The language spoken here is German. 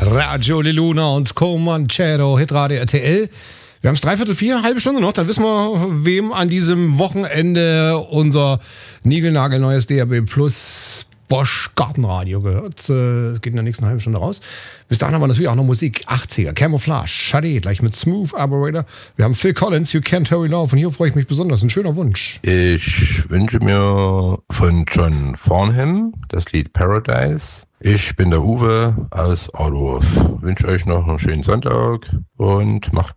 Radio Liluna und Comanchero, Hitradio RTL. Wir haben es 3/4, halbe Stunde noch, dann wissen wir, wem an diesem Wochenende unser niegelnagelneues DAB Plus Bosch Gartenradio gehört. Geht in der nächsten halben Stunde raus. Bis dahin haben wir natürlich auch noch Musik. 80er, Camouflage, Sade, gleich mit Smooth Operator. Wir haben Phil Collins, You Can't Hurry Now. Von hier freue ich mich besonders. Ein schöner Wunsch. Ich wünsche mir von John Farnham das Lied Paradise. Ich bin der Uwe aus Adorf. Wünsche euch noch einen schönen Sonntag und macht